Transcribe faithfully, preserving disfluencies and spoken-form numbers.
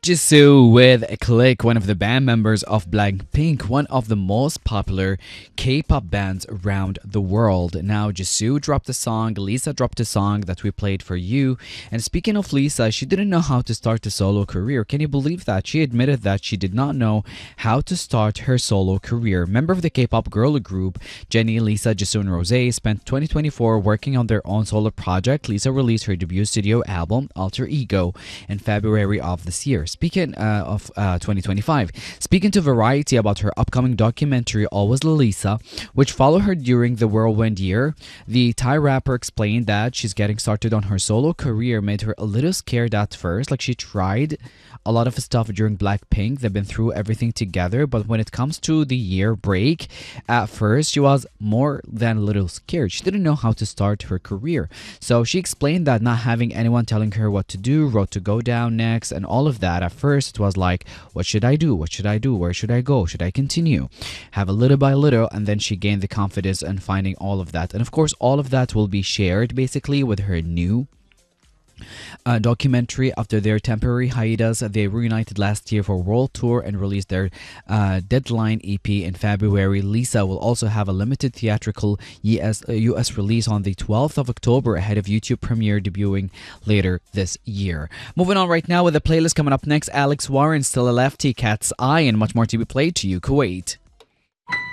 Jisoo with Click, one of the band members of Blackpink, one of the most popular K-pop bands around the world. Now, Jisoo dropped a song, Lisa dropped a song that we played for you. And speaking of Lisa, she didn't know how to start a solo career. Can you believe that? She admitted that she did not know how to start her solo career. Member of the K-pop girl group, Jennie, Lisa, Jisoo, and Rosé spent twenty twenty-four working on their own solo project. Lisa released her debut studio album, Alter Ego, in February of this year. Speaking uh, of uh, twenty twenty-five, speaking to Variety about her upcoming documentary Always Lisa, which followed her during the whirlwind year, the Thai rapper explained that she's getting started on her solo career made her a little scared at first. Like, she tried a lot of stuff during Blackpink. They've been through everything together, but when it comes to the year break, at first she was more than a little scared. She didn't know how to start her career. So she explained that not having anyone telling her what to do, road to go down next, and all of that, at first it was like, what should I do? What should I do? Where should I go? Should I continue? Have a little by little, and then she gained the confidence in finding all of that. And of course, all of that will be shared basically with her new Uh, documentary. After their temporary hiatus, they reunited last year for world tour and released their uh, Deadline E P in February. Lisa will also have a limited theatrical U S, uh, U S release on the twelfth of October ahead of YouTube premiere debuting later this year. Moving on right now with the playlist coming up next, Alex Warren, Still a Lefty, Cat's Eye, and much more to be played to you, Kuwait.